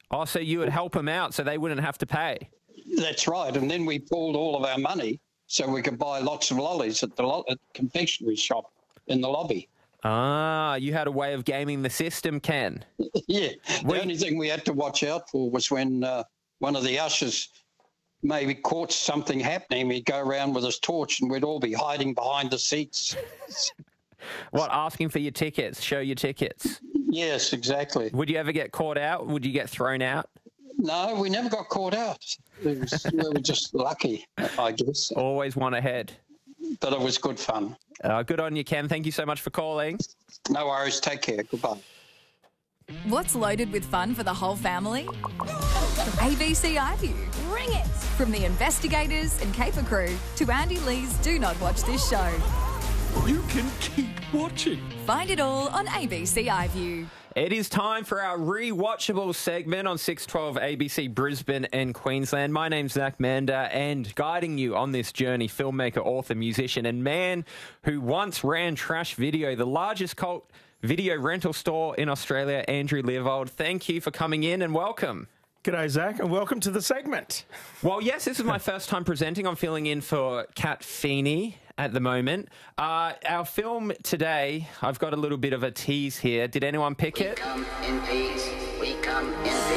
Oh, so you would help them out so they wouldn't have to pay? That's right. And then we pooled all of our money so we could buy lots of lollies at the confectionery shop in the lobby. Ah, you had a way of gaming the system, Ken. Yeah. The only thing we had to watch out for was when one of the ushers maybe caught something happening. He'd go around with his torch and we'd all be hiding behind the seats. What, asking for your tickets? Show your tickets? Yes, exactly. Would you ever get caught out? Would you get thrown out? No, we never got caught out. We were just lucky, I guess. Always one ahead. But it was good fun. Good on you, Ken. Thank you so much for calling. No worries. Take care. Goodbye. What's loaded with fun for the whole family? ABC iView. Bring it! From the investigators and caper crew to Andy Lee's Do Not Watch This Show. You can keep watching. Find it all on ABC iView. It is time for our rewatchable segment on 612 ABC Brisbane and Queensland. My name's Zach Mander, and guiding you on this journey, filmmaker, author, musician, and man who once ran Trash Video, the largest cult video rental store in Australia, Andrew Leovold. Thank you for coming in and welcome. G'day, Zach, and welcome to the segment. Well, yes, this is my first time presenting. I'm filling in for Kat Feeney at the moment. Our film today, I've got a little bit of a tease here. Did anyone pick it? We come in peace. We come in peace.